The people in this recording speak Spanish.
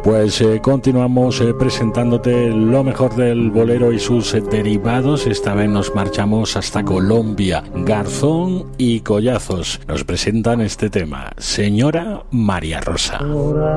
Pues continuamos presentándote lo mejor del bolero y sus derivados. Esta vez nos marchamos hasta Colombia. Garzón y Collazos nos presentan este tema, Señora María Rosa.